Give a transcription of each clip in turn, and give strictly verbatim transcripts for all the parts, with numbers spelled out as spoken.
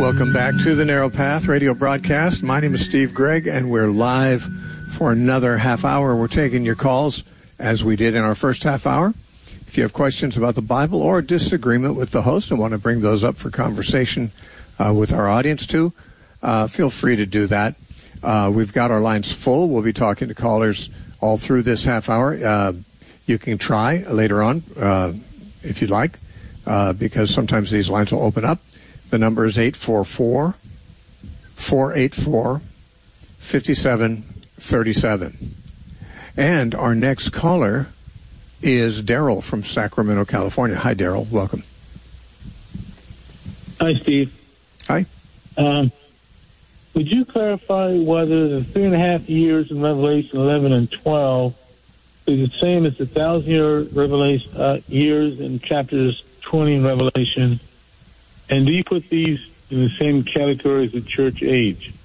Welcome back to the Narrow Path radio broadcast. My name is Steve Gregg, and we're live for another half hour. We're taking your calls as we did in our first half hour. If you have questions about the Bible or disagreement with the host and want to bring those up for conversation uh, with our audience too, uh, feel free to do that. Uh, we've got our lines full. We'll be talking to callers all through this half hour. Uh, you can try later on uh, if you'd like, uh, because sometimes these lines will open up. The number is eight four four, four eight four, five seven three seven. And our next caller is Daryl from Sacramento, California. Hi, Daryl. Welcome. Hi, Steve. Hi. Um, would you clarify whether the three and a half years in Revelation eleven and twelve is the same as the thousand-year Revelation uh, years in chapters twenty in Revelation? And do you put these in the same category as the church age?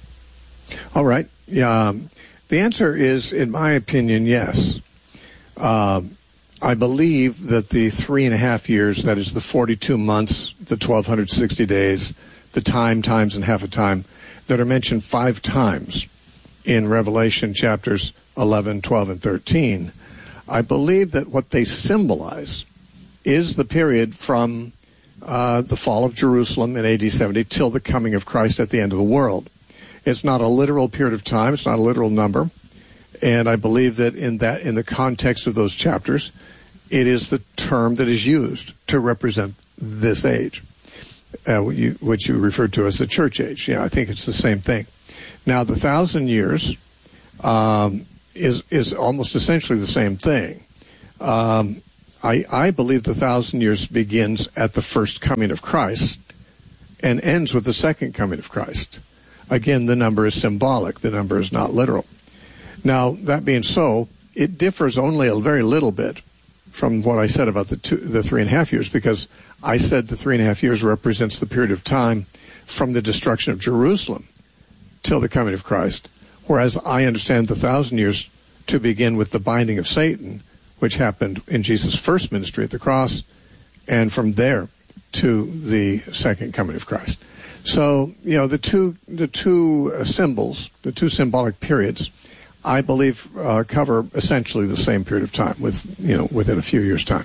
All right. Yeah. Um, the answer is, in my opinion, yes. Uh, I believe that the three and a half years, that is the forty-two months, the twelve sixty days, the time, times, and half a time, that are mentioned five times in Revelation chapters eleven, twelve, and thirteen, I believe that what they symbolize is the period from Uh, the fall of Jerusalem in A D seventy till the coming of Christ at the end of the world. It's not a literal period of time. It's not a literal number. And I believe that in that, in the context of those chapters, it is the term that is used to represent this age, uh, what you, which you referred to as the church age. Yeah, I think it's the same thing. Now, the thousand years um, is is almost essentially the same thing. Um, I, I believe the thousand years begins at the first coming of Christ and ends with the second coming of Christ. Again, the number is symbolic. The number is not literal. Now, that being so, it differs only a very little bit from what I said about the two, the three and a half years, because I said the three and a half years represents the period of time from the destruction of Jerusalem till the coming of Christ, whereas I understand the thousand years to begin with the binding of Satan, which happened in Jesus' first ministry at the cross, and from there to the second coming of Christ. So, you know, the two the two uh, symbols, the two symbolic periods, I believe uh, cover essentially the same period of time, with you know within a few years' time,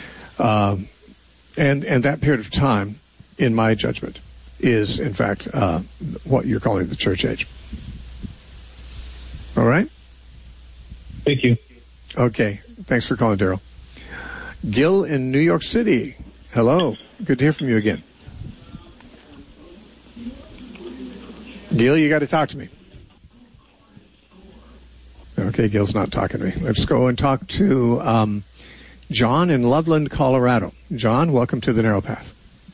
um, and and that period of time, in my judgment, is in fact uh, what you're calling the church age. All right. Thank you. Okay. Thanks for calling, Daryl. Gil in New York City. Hello. Good to hear from you again. Gil, you got to talk to me. Okay, Gil's not talking to me. Let's go and talk to um, John in Loveland, Colorado. John, welcome to the Narrow Path.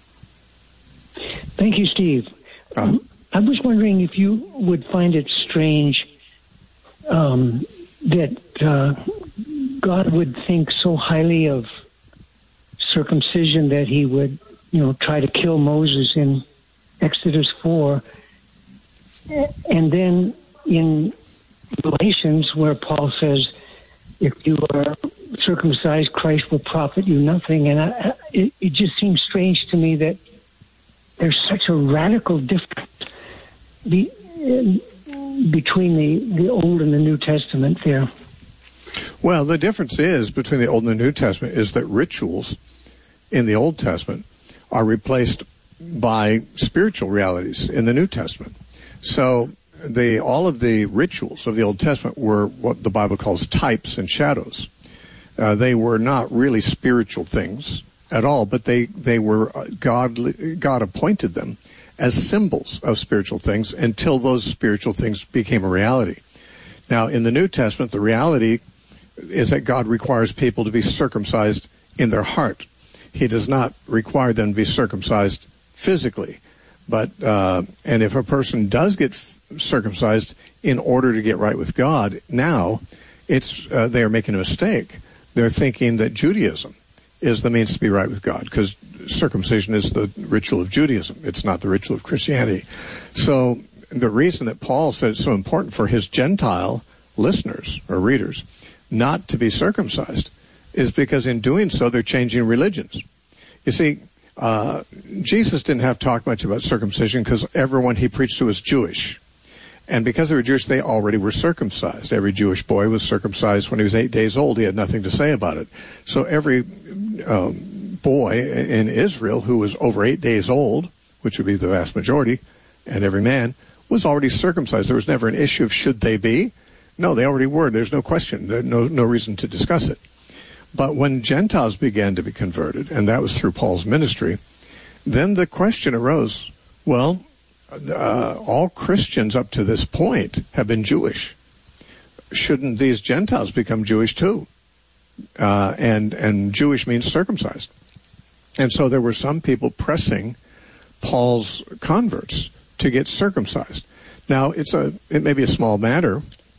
Thank you, Steve. Uh, um, I was wondering if you would find it strange um, that uh, God would think so highly of circumcision that he would, you know, try to kill Moses in Exodus four. And then in Galatians, where Paul says, if you are circumcised, Christ will profit you nothing. And I, it, it just seems strange to me that there's such a radical difference be, uh, between the, the Old and the New Testament there. Well, the difference is between the Old and the New Testament is that rituals in the Old Testament are replaced by spiritual realities in the New Testament. So the all of the rituals of the Old Testament were what the Bible calls types and shadows. Uh, they were not really spiritual things at all, but they, they were God, God appointed them as symbols of spiritual things until those spiritual things became a reality. Now, in the New Testament, the reality is that God requires people to be circumcised in their heart. He does not require them to be circumcised physically. But uh, and if a person does get f- circumcised in order to get right with God, now it's uh, they are making a mistake. They're thinking that Judaism is the means to be right with God, because circumcision is the ritual of Judaism. It's not the ritual of Christianity. So the reason that Paul said it's so important for his Gentile listeners or readers not to be circumcised is because in doing so, they're changing religions. You see, uh, Jesus didn't have to talk much about circumcision because everyone he preached to was Jewish. And because they were Jewish, they already were circumcised. Every Jewish boy was circumcised when he was eight days old. He had nothing to say about it. So every um, boy in Israel who was over eight days old, which would be the vast majority, and every man, was already circumcised. There was never an issue of should they be. No, they already were. There's no question. There's no, no reason to discuss it. But when Gentiles began to be converted, and that was through Paul's ministry, then the question arose, well, Uh, all Christians up to this point have been Jewish. Shouldn't these Gentiles become Jewish too? Uh, and and Jewish means circumcised. And so there were some people pressing Paul's converts to get circumcised. Now, it's a it may be a small matter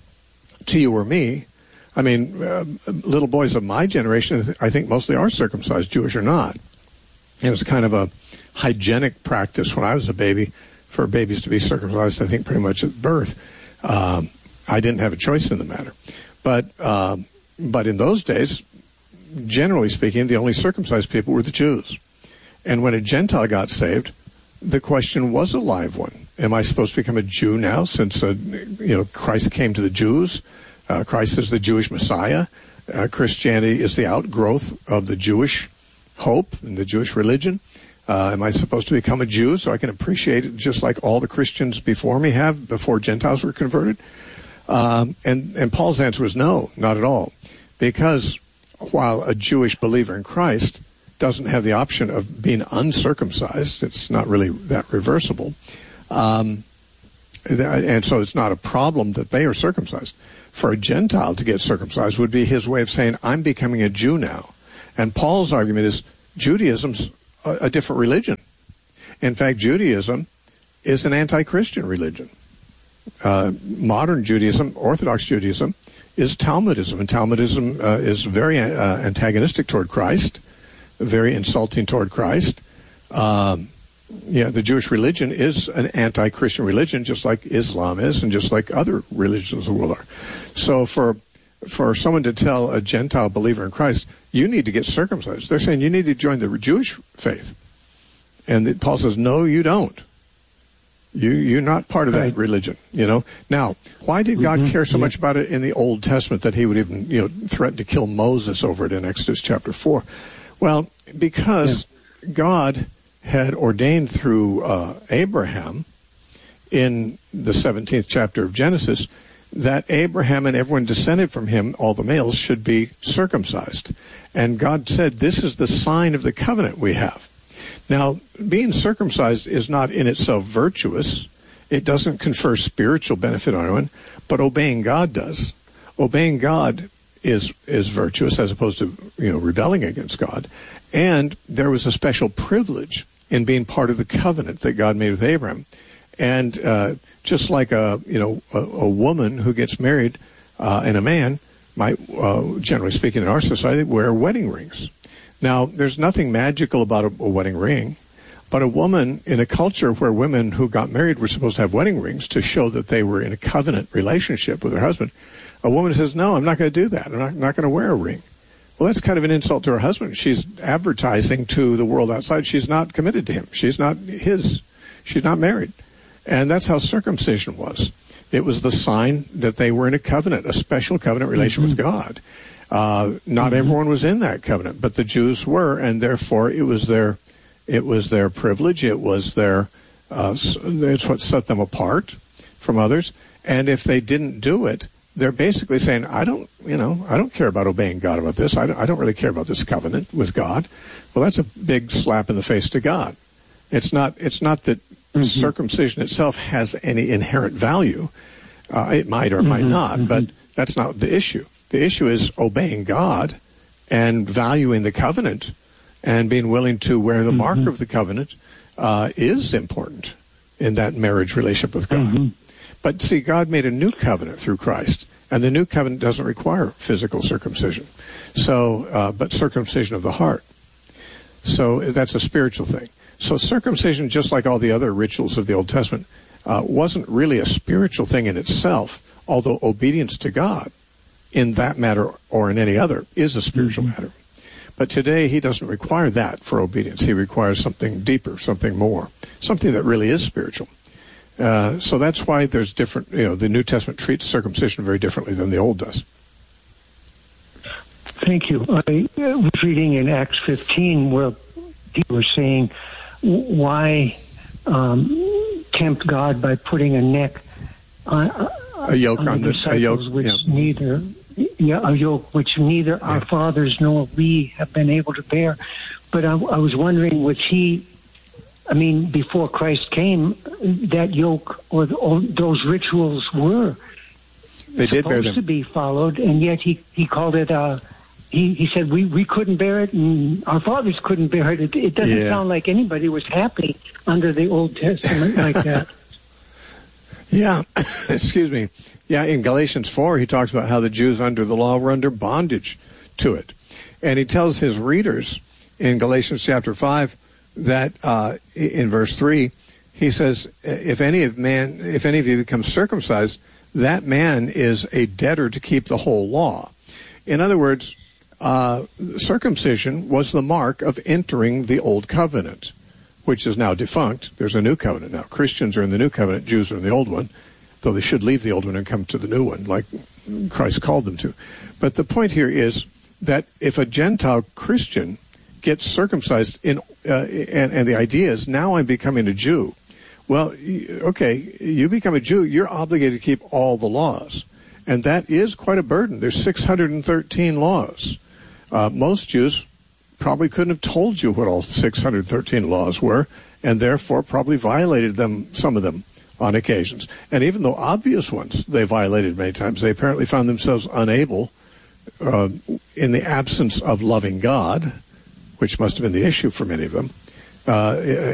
to you or me. I mean, uh, little boys of my generation, I think mostly are circumcised, Jewish or not. It was kind of a hygienic practice when I was a baby for babies to be circumcised, I think, pretty much at birth. Um, I didn't have a choice in the matter. But uh, but in those days, generally speaking, the only circumcised people were the Jews. And when a Gentile got saved, the question was a live one. Am I supposed to become a Jew now since uh, you know Christ came to the Jews? Uh, Christ is the Jewish Messiah. Uh, Christianity is the outgrowth of the Jewish hope and the Jewish religion. Uh, am I supposed to become a Jew so I can appreciate it just like all the Christians before me have, before Gentiles were converted? Um, and, and Paul's answer was no, not at all. Because while a Jewish believer in Christ doesn't have the option of being uncircumcised, it's not really that reversible. Um, and so it's not a problem that they are circumcised. For a Gentile to get circumcised would be his way of saying, I'm becoming a Jew now. And Paul's argument is Judaism's a different religion. In fact, Judaism is an anti-Christian religion. Uh, modern Judaism, Orthodox Judaism, is Talmudism, and Talmudism uh, is very uh, antagonistic toward Christ, very insulting toward Christ. Um, yeah, the Jewish religion is an anti-Christian religion, just like Islam is, and just like other religions of the world are. So for for someone to tell a Gentile believer in Christ, you need to get circumcised, they're saying you need to join the Jewish faith. And Paul says, no, you don't. You, you're not part of that right. religion, you know. Now, why did God mm-hmm. care so yeah. much about it in the Old Testament that he would even, you know, threaten to kill Moses over it in Exodus chapter four? Well, because yeah. God had ordained through uh, Abraham in the seventeenth chapter of Genesis that Abraham and everyone descended from him, all the males, should be circumcised. And God said, this is the sign of the covenant we have. Now, being circumcised is not in itself virtuous. It doesn't confer spiritual benefit on anyone, but obeying God does. Obeying God is is virtuous as opposed to, you know, rebelling against God. And there was a special privilege in being part of the covenant that God made with Abraham. And uh, just like a you know a, a woman who gets married uh, and a man might, uh, generally speaking, in our society, wear wedding rings. Now, there's nothing magical about a, a wedding ring, but a woman in a culture where women who got married were supposed to have wedding rings to show that they were in a covenant relationship with their husband, a woman says, no, I'm not going to do that. I'm not, not going to wear a ring. Well, that's kind of an insult to her husband. She's advertising to the world outside she's not committed to him. She's not his. She's not married. And that's how circumcision was. It was the sign that they were in a covenant, a special covenant relation mm-hmm. with God. Uh, not mm-hmm. everyone was in that covenant, but the Jews were, and therefore it was their, it was their privilege. It was their, uh, it's what set them apart from others. And if they didn't do it, they're basically saying, I don't, you know, I don't care about obeying God about this. I don't, I don't really care about this covenant with God. Well, that's a big slap in the face to God. It's not, it's not that mm-hmm. circumcision itself has any inherent value. Uh, it might or it mm-hmm. might not, mm-hmm. but that's not the issue. The issue is obeying God and valuing the covenant and being willing to wear the mm-hmm. mark of the covenant uh, is important in that marriage relationship with God. Mm-hmm. But see, God made a new covenant through Christ, and the new covenant doesn't require physical circumcision. So, uh, but circumcision of the heart. So that's a spiritual thing. So circumcision, just like all the other rituals of the Old Testament, uh, wasn't really a spiritual thing in itself, although obedience to God in that matter or in any other is a spiritual mm-hmm. matter. But today he doesn't require that for obedience. He requires something deeper, something more, something that really is spiritual. Uh, so that's why there's different, you know, the New Testament treats circumcision very differently than the Old does. Thank you. I was reading in Acts fifteen where people were saying, why um, tempt God by putting a neck on, a yoke on, on the, the disciples, a yoke, which yeah. neither, yeah, a yoke which neither yeah. our fathers nor we have been able to bear. But I, I was wondering, was he, I mean, before Christ came, that yoke or, the, or those rituals were they did bear them. supposed to be followed, and yet he, he called it, uh, he, he said we, we couldn't bear it, and our fathers couldn't bear it. It, it doesn't yeah. sound like anybody was happy under the Old Testament like that. Yeah, excuse me. Yeah, in Galatians four, he talks about how the Jews under the law were under bondage to it. And he tells his readers in Galatians chapter five that uh, in verse three, he says, if any of man, if any of you becomes circumcised, that man is a debtor to keep the whole law. In other words, uh, circumcision was the mark of entering the old covenant, which is now defunct. There's a new covenant now. Christians are in the new covenant, Jews are in the old one, though they should leave the old one and come to the new one, like Christ called them to. But the point here is that if a Gentile Christian gets circumcised, in, uh, and, and the idea is, now I'm becoming a Jew. Well, okay, you become a Jew, you're obligated to keep all the laws. And that is quite a burden. There's six hundred thirteen laws. Uh, most Jews probably couldn't have told you what all six hundred thirteen laws were, and therefore probably violated them, some of them, on occasions. And even though obvious ones they violated many times, they apparently found themselves unable, uh, in the absence of loving God, which must have been the issue for many of them, uh,